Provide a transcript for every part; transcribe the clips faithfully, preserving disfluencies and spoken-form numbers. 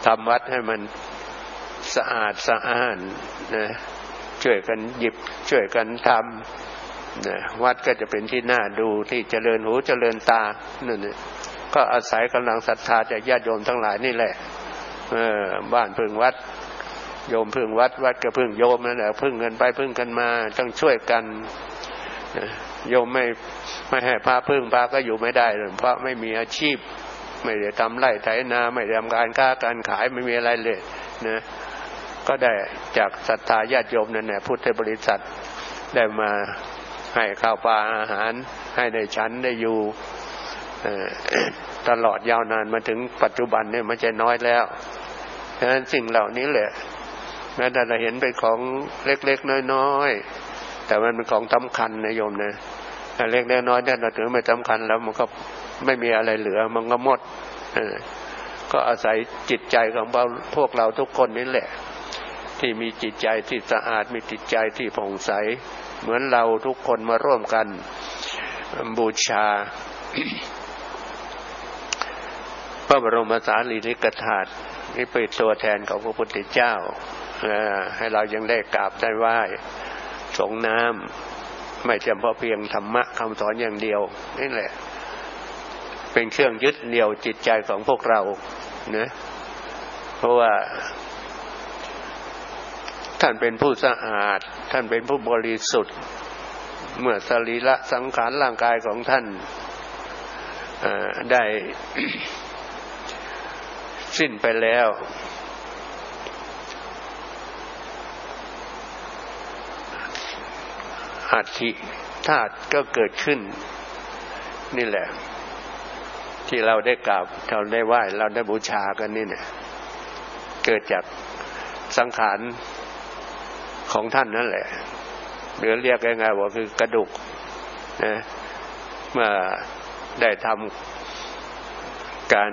ทำวัดให้มันสะอาดสะอ้านนะช่วยกันหยิบช่วยกันทำนะวัดก็จะเป็นที่น่าดูที่เจริญหูเจริญตานั่นนี่ก็อาศัยกำลังศรัทธาจากญาติโยมทั้งหลายนี่แหละเออบ้านพึ่งวัดโยมพึ่งวัดวัดก็พึ่งโยมนั่นแหละพึ่งกันไปพึ่งกันมาต้องช่วยกันโยมไม่ไม่ให้พาพึ่งพาก็อยู่ไม่ได้เพราะไม่มีอาชีพไม่ได้ทำไร่ไถนาไม่ได้ทำการค้าการขายไม่มีอะไรเลยนะก็ได้จากศรัทธาญาติโยมนั่นแหละพุทธบริษัทได้มาให้ข้าวปลาอาหารให้ได้ฉันได้อยู่ตลอดยาวนานมาถึงปัจจุบันเนี่ยมันจะน้อยแล้วฉะนั้นสิ่งเหล่านี้แหละแม้แต่เราเห็นเป็นของเล็กๆน้อยๆแต่มันเป็นของสำคัญนะโยมนะเล็กๆน้อยๆเนี่ยเราถือไม่สำคัญแล้วมันก็ไม่มีอะไรเหลือมันก็หมดก็อาศัยจิตใจของพวกเราทุกคนนี่แหละที่มีจิตใจที่สะอาดมีจิตใจที่ผ่องใสเหมือนเราทุกคนมาร่วมกันบูชา พระบรมสารีริกธาตุนี่เป็นตัวแทนของพระพุทธเจ้าให้เรายังได้กราบได้ไหว้สงน้ำไม่เฉพาะเพียงธรรมะคำสอนอย่างเดียวนี่แหละเป็นเครื่องยึดเหนี่ยวจิตใจของพวกเรานะเพราะว่าท่านเป็นผู้สะอาดท่านเป็นผู้บริสุทธิ์เมื่อสรีระสังขารร่างกายของท่านได้ สิ้นไปแล้วอัฐิธาตุก็เกิดขึ้นนี่แหละที่เราได้กราบเราได้ไหว้เราได้บูชากันนี่เนี่ยเกิดจากสังขารของท่านนั่นแหละหรือเรียกง่ายๆว่าคือกระดูกนะเมื่อได้ทำการ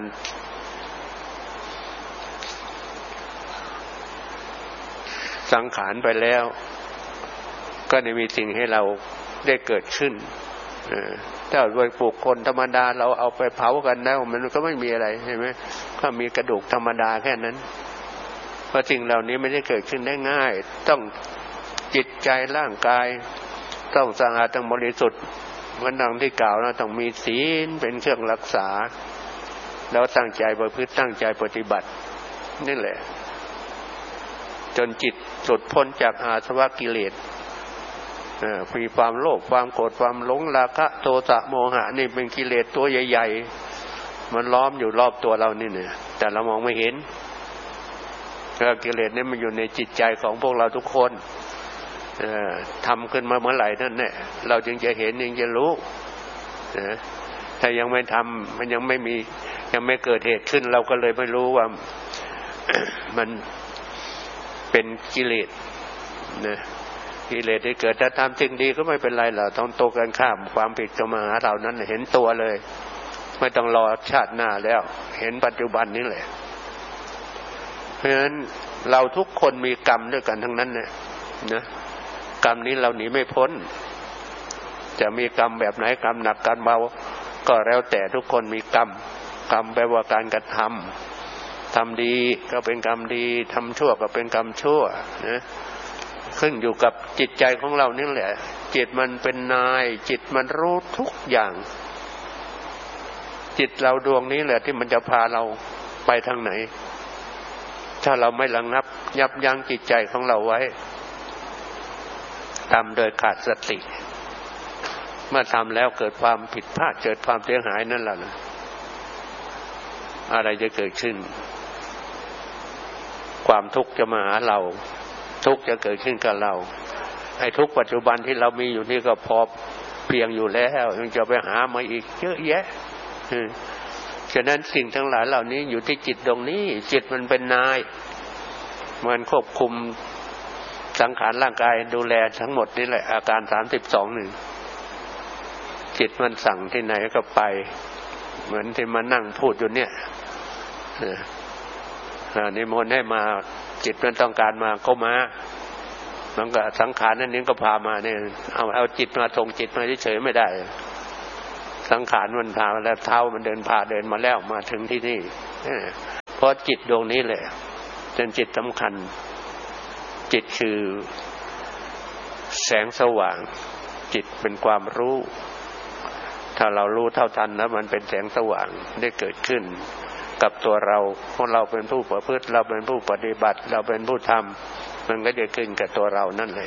สังขารไปแล้วก็ได้มีสิ่งให้เราได้เกิดขึ้นถ้าโดยปลูกคนธรรมดาเราเอาไปเผากันแล้วมันก็ไม่มีอะไรใช่ไหมก็มีกระดูกธรรมดาแค่นั้นเพราะสิ่งเหล่านี้ไม่ได้เกิดขึ้นได้ง่ายต้องจิตใจร่างกายต้องสะอาดต้องบริสุทธิ์เหมือนดังที่กล่าวนะต้องมีศีลเป็นเครื่องรักษาแล้วตั้งใจประพฤติตั้งใจปฏิบัตินี่แหละจนจิตหลุดพ้นจากอาสวะกิเลสมีความโลภความโกรธความหลงราคะโทสะโมหะนี่เป็นกิเลสตัวใหญ่ๆมันล้อมอยู่รอบตัวเรานี่เนี่ยแต่เรามองไม่เห็นแล้วกิเลสนี่มันอยู่ในจิตใจของพวกเราทุกคนทำขึ้นมาเมื่อไหร่นั่นเนี่ยเราจึงจะเห็นจึงจะรู้นะถ้ายังไม่ทำมันยังไม่มียังไม่เกิดเหตุขึ้นเราก็เลยไม่รู้ว่า มันเป็นกิเลสนะกิเลสที่เกิดถ้าทำสิ่งดีก็ไม่เป็นไรหรอกต้องโตกันข้ามความผิดก็มาหาเรานั้นเห็นตัวเลยไม่ต้องรอชาติหน้าแล้วเห็นปัจจุบันนี้แหละเพราะฉะนั้นเราทุกคนมีกรรมด้วยกันทั้งนั้นเนี่ยนะกรรมนี้เราหนีไม่พ้นจะมีกรรมแบบไหนกรรมหนักกรรมเบาก็แล้วแต่ทุกคนมีกรรมกรรมแปลว่าการกระทำทำดีก็เป็นกรรมดีทำชั่วก็เป็นกรรมชั่วนะขึ้นอยู่กับจิตใจของเรานี่แหละจิตมันเป็นนายจิตมันรู้ทุกอย่างจิตเราดวงนี้แหละที่มันจะพาเราไปทางไหนถ้าเราไม่ระงับยับยั้งจิตใจของเราไว้ทำโดยขาดสติเมื่อทำแล้วเกิดความผิดพลาดเกิดความเสียหายนั่นแหละนะอะไรจะเกิดขึ้นความทุกข์จะมาหาเราทุกข์จะเกิดขึ้นกับเราไอ้ทุกข์ปัจจุบันที่เรามีอยู่นี่ก็พอเพียงอยู่แล้วยังจะไปหามาอีกเยอะแยะฉะนั้นสิ่งทั้งหลายเหล่านี้อยู่ที่จิตตรงนี้จิตมันเป็นนายมันควบคุมสังขารร่างกายดูแลทั้งหมดนี่แหละอาการสามสิบสองหนึ่งจิตมันสั่งที่ไหนก็ไปเหมือนที่มานั่งพูดอยู่เนี่ยนิมนต์ให้มาจิตมันต้องการมาก็มามันก็สังขารนั่นนี่ก็พามาเนี่ยเอาเอาจิตมาส่งจิตมาเฉยๆไม่ได้สังขารมันพามาแล้วเท้ามันเดินพาเดินมาแล้วมาถึงที่นี่ราะจิตดวงนี้แหละเป็นจิตสำคัญจิตคือแสงสว่างจิตเป็นความรู้ถ้าเรารู้เท่าทันแล้วมันเป็นแสงสว่างได้เกิดขึ้นกับตัวเราเพราะเราเป็นผู้ประพฤติเราเป็นผู้ปฏิบัติเราเป็นผู้ทำมันก็จะขึ้นกับตัวเรานั่นเลย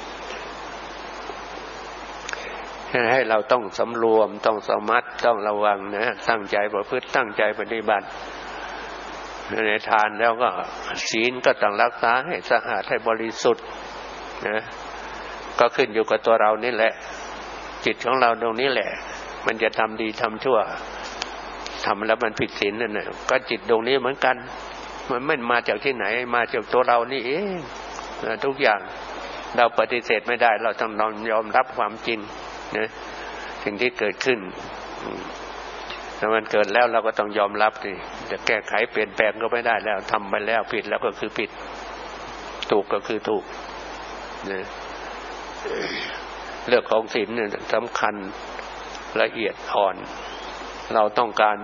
ให้เราต้องสำรวมต้องสมัดต้องระวังนะตั้งใจประพฤติตั้งใจปฏิบัติในทานแล้วก็ศีลก็ต้องรักษาให้สะอาดให้บริสุทธิ์นะก็ขึ้นอยู่กับตัวเรานี่แหละจิตของเราตรงนี้แหละมันจะทำดีทำชั่วทำแล้วมันผิดศีลนั่นน่ะก็จิตตรงนี้เหมือนกันมันไม่มาจากที่ไหนมาจากตัวเรานี่เองทุกอย่างเราปฏิเสธไม่ได้เราต้องยอมรับความจริงนะสิ่งที่เกิดขึ้นถ้ามันเกิดแล้วเราก็ต้องยอมรับดิจะแก้ไขเปลี่ยนแปลงก็ไม่ได้แล้วทำไปแล้วผิดแล้วก็คือผิดถูกก็คือถูกนะเรื่องของศีลเนี่ยสำคัญละเอียดอ่อนเราต้องการ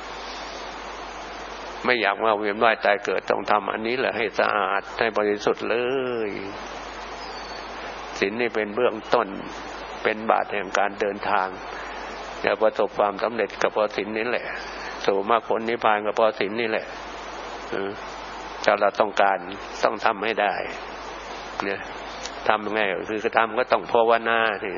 ไม่อยากมาเวียนว่ายตายเกิดต้องทำอันนี้แหละให้สะอาดให้บริสุทธิ์เลยศีลนี่เป็นเบื้องต้นเป็นบาทแห่งการเดินทางจะประสบความสำเร็จกับเพราะศีลนี้แหละสู่มรรคผลนิพพานกับเพราะศีลนี่แหละถ้าเราต้องการต้องทำให้ได้เนี่ยทำยังไงคือกระทำก็ต้องภาวนาที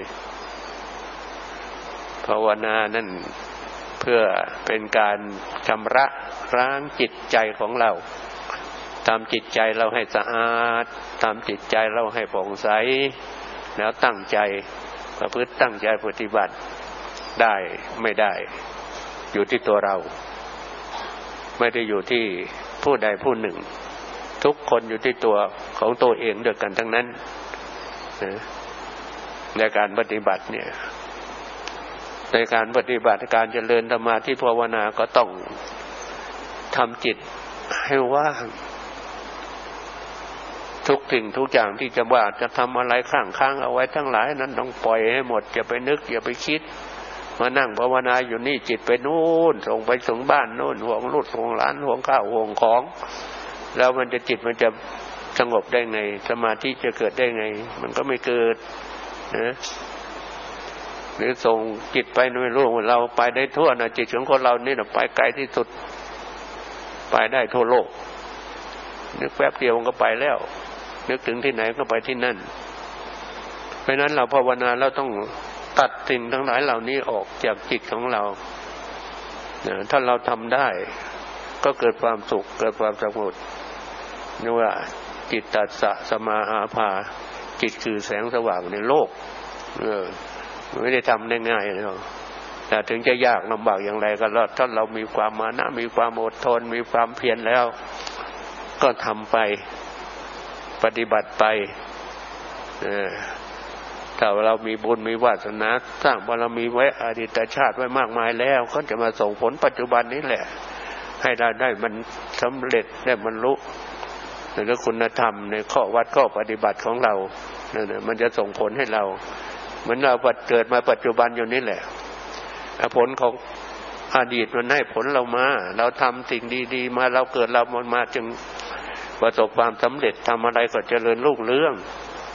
ภาวนานั่นเพื่อเป็นการชำระล้างจิตใจของเราทำจิตใจเราให้สะอาดทำจิตใจเราให้ผ่องใสแล้วตั้งใจประพฤติตั้งใจปฏิบัติได้ไม่ได้อยู่ที่ตัวเราไม่ได้อยู่ที่ผู้ใดผู้หนึ่งทุกคนอยู่ที่ตัวของตัวเองด้วยกันทั้งนั้นในการปฏิบัติเนี่ยในการปฏิบัติการเจริญสมาธิภาวนาก็ต้องทำจิตให้ว่างทุกสิ่งทุกอย่างที่จะว่าจะทำอะไรข้างค้างเอาไว้ทั้งหลายนั้นต้องปล่อยให้หมดอย่าไปนึกอย่าไปคิดมานั่งภาวนาอยู่นี่จิตไปนู่นส่งไปถึงบ้านโน่นห่วงลูกห่วงหลานห่วงข้าวห่วงของแล้วมันจะจิตมันจะสงบได้ไงสมาธิจะเกิดได้ไงมันก็ไม่เกิดนะหรือส่งจิตไปไม่รู้เราไปได้ทั่วนะจิตของคนเรานี่นะไปไกลที่สุดไปได้ทั่วโลกนึกแป๊บเดียวมันก็ไปแล้วนึกถึงที่ไหนก็ไปที่นั่นเพราะนั้นเราภาวนาเราต้องตัดสิ่งทั้งหลายเหล่านี้ออกจากจิตของเราถ้าเราทำได้ก็เกิดความสุขเกิดความสงบนี่ว่าจิตตัสสะสมาอาภาจิตคือแสงสว่างในโลกเออไม่ได้ทำได้ง่ายหรอกแต่ถึงจะยากลำบากอย่างไรก็ถ้าเรามีความมานะมีความอดทนมีความเพียรแล้วก็ทำไปปฏิบัติไปเออถ้าเรามีบุญมีวาสนาสร้างบารมีไว้อดีตชาติไว้มากมายแล้วก็จะมาส่งผลปัจจุบันนี้แหละให้เราได้มันสำเร็จได้บรรลุในเรื่องคุณธรรมในข้อวัดข้อปฏิบัติของเราเนี่ยมันจะส่งผลให้เราเหมือนเราเกิดมาปัจจุบันอยู่นี่แหละผลของอดีตมันให้ผลเรามาเราทำสิ่งดีๆมาเราเกิดเรามันมาจึงประสบความสำเร็จทำอะไรก็เจริญรุ่งเรือง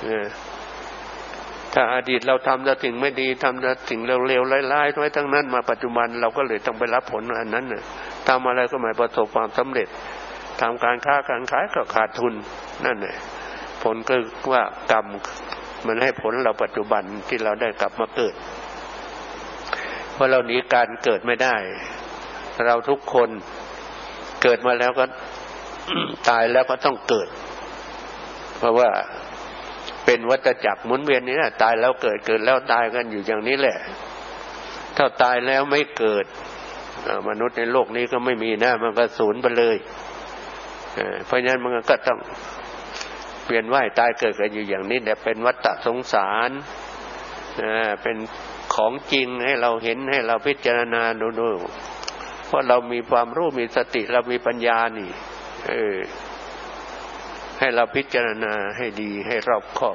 ถ้าอดีตเราทำแต่สิ่งไม่ดีทำแต่สิ่งเลวๆร้ายๆไว้ทั้งนั้นมาปัจจุบันเราก็เลยต้องไปรับผลอันนั้นน่ะทำอะไรก็ไม่ประสบความสำเร็จทำการค้าการขายก็ขาดทุนนั่นแหละผลก็ว่ากรรมมันให้ผลเราปัจจุบันที่เราได้กลับมาเกิดเพราะเราหนีการเกิดไม่ได้เราทุกคนเกิดมาแล้วก็ ตายแล้วก็ต้องเกิดเพราะว่าเป็นวัฏจักรหมุนเวียนนี้นะตายแล้วเกิดเกิดแล้วตายกันอยู่อย่างนี้แหละถ้าตายแล้วไม่เกิดมนุษย์ในโลกนี้ก็ไม่มีนะมันก็สูญไปเลยเพราะฉะนั้นมันก็ต้องเปลี่ยนว่ายตายเกิดกันอยู่อย่างนี้แต่เป็นวัฏสงสารเป็นของจริงให้เราเห็นให้เราพิจารณาดูๆเพราะเรามีความรู้มีสติเรามีปัญญานี่เออให้เราพิจารณาให้ดีให้รอบคอบ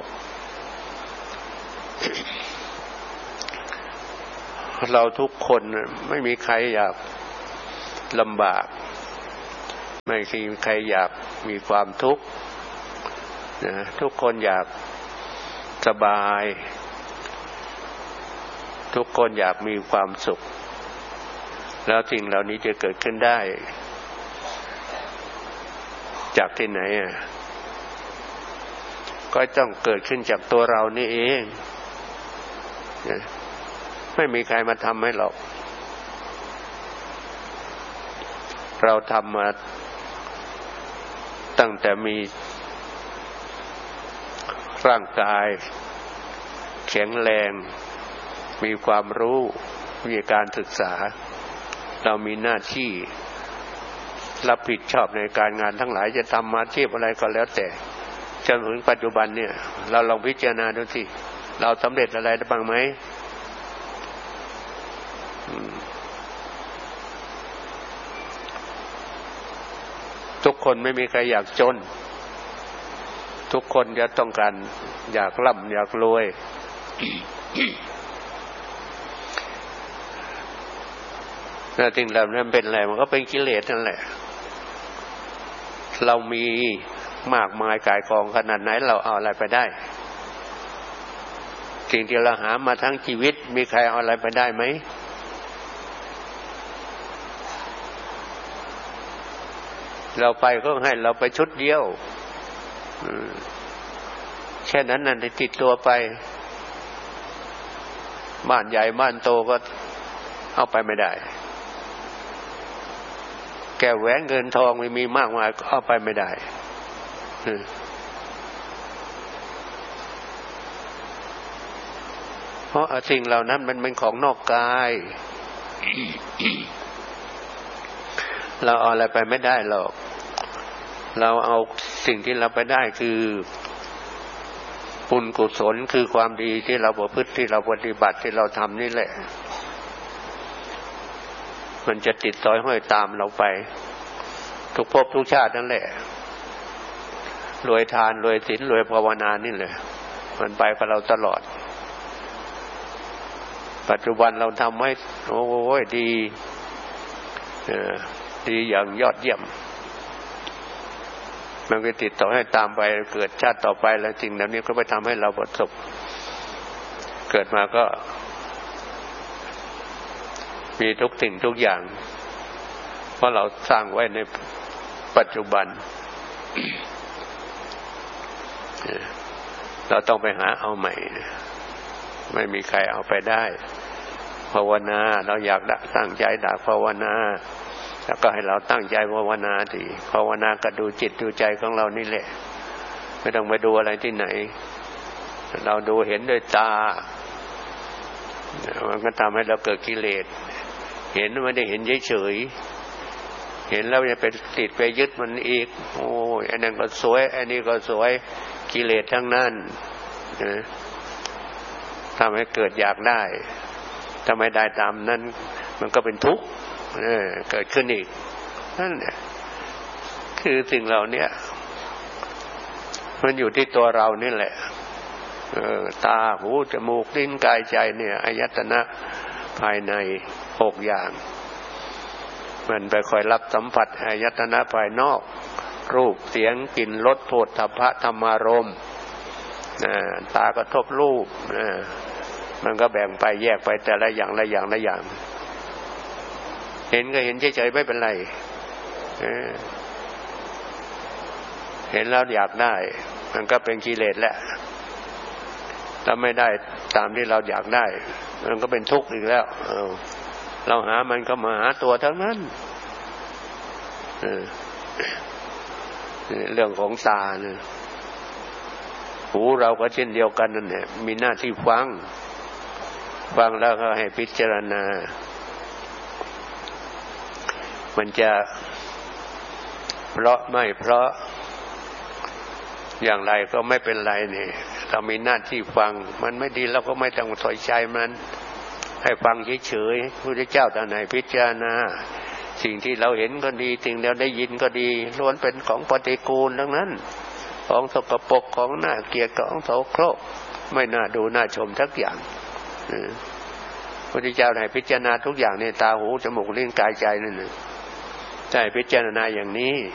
เราทุกคนไม่มีใครอยากลำบากไม่มีใครอยากมีความทุกข์นะทุกคนอยากสบายทุกคนอยากมีความสุขแล้วสิ่งเหล่านี้จะเกิดขึ้นได้จากที่ไหนอ่ะก็ต้องเกิดขึ้นจากตัวเรานี่เองไม่มีใครมาทำให้หรอกเราทำมาตั้งแต่มีร่างกายแข็งแรงมีความรู้มีการศึกษาเรามีหน้าที่รับผิดชอบในการงานทั้งหลายจะทำมาชีพอะไรก็แล้วแต่จนถึงปัจจุบันเนี่ยเราลองพิจารณาดูสิเราสำเร็จอะไรได้บ้างไหมทุกคนไม่มีใครอยากจนทุกคนจะต้องการอยากร่ำอยากรวย แล้วสิ่งเหล่านั้นเป็นอะไรมันก็เป็นกิเลสนั่นแหละเรามีมากมายกายกองขนาดไหนเราเอาอะไรไปได้สิ่งที่เราหามาทั้งชีวิตมีใครเอาอะไรไปได้ไหมเราไปก็ให้เราไปชุดเดียวแค่นั้นนั่นติดตัวไปบ้านใหญ่บ้านโตก็เอาไปไม่ได้แก้วแหวนเงินทองไม่มีมากมายก็เอาไปไม่ได้เพราะสิ่งเหล่านั้นมันเป็นของนอกกาย เราเอาอะไรไปไม่ได้หรอกเราเอาสิ่งที่เราไปได้คือบุญกุศลคือความดีที่เราประพฤติที่เราปฏิบัติที่เราทำนี่แหละมันจะติดสอยห้อยตามเราไปทุกภพทุกชาตินั่นแหละรวยทานรวยศีลรวยภาวนานี่แหละมันไปกับเราตลอดปัจจุบันเราทำให้โอ้ยดีเออดีอย่างยอดเยี่ยมมันก็ติดต่อให้ตามไปเกิดชาติต่อไปแล้วสิ่งเหล่านี้ก็ไปทำให้เราประสบเกิดมาก็มีทุกสิ่งทุกอย่างเพราะเราสร้างไว้ในปัจจุบัน เราต้องไปหาเอาใหม่ไม่มีใครเอาไปได้ภาวนาเราอยากตั้งใจด่าภาวนาแล้วก็ให้เราตั้งใจภาวนาสิภาวนาก็ดูจิตดูใจของเรานี่แหละไม่ต้องไปดูอะไรที่ไหนเราดูเห็นด้วยตามันก็ทำให้เราเกิดกิเลสเห็นไม่ได้เห็นเฉยๆเห็นแล้วจะไปติดไปยึดมันอีกโอ้ยอันนั้นก็สวยอันนี้ก็สวยกิเลสทั้งนั้นนะทำให้เกิดอยากได้ถ้าไม่ได้ตามนั้นมันก็เป็นทุกข์เกิดขึ้นอีกนั่นแหละคือสิ่งเหล่านี้มันอยู่ที่ตัวเรานี่แหละเออตาหูจมูกลิ้นกายใจเนี่ยอายตนะภายในหกอย่างมันไปคอยรับสัมผัสอายตนะภายนอกรูปเสียงกลิ่นรสโผฏฐัพพะธรรมารมณ์ตากระทบรูปมันก็แบ่งไปแยกไปแต่ละอย่างละอย่างละอย่างเห็นก็เห็นเฉยๆไม่เป็นไรเห็นแล้วอยากได้มันก็เป็นกิเลสแหละถ้าไม่ได้ตามที่เราอยากได้มันก็เป็นทุกข์อีกแล้วเออเราหามันก็มาหาตัวทั้งนั้นเรื่องของตาเนี่ยหูเราก็เช่นเดียวกันนั่นแหละมีหน้าที่ฟังฟังแล้วก็ให้พิจารณามันจะเพราะไม่เพราะอย่างไรก็ไม่เป็นไรนี่เรามีหน้าที่ฟังมันไม่ดีเราก็ไม่ต้องถอยใจมันให้ฟังเฉยๆพระพุทธเจ้าท่านให้พิจารณาสิ่งที่เราเห็นก็ดีสิ่งที่เราได้ยินก็ดีล้วนเป็นของปฏิกูลทั้งนั้นของสกปรกของน่าเกลียดของโสโครกไม่น่าดูน่าชมทักอย่างพระพุทธเจ้าให้พิจารณาทุกอย่างในตาหูจมูกลิ้นกายใจนั่นน่ะใช่พิจารณาอย่างนี้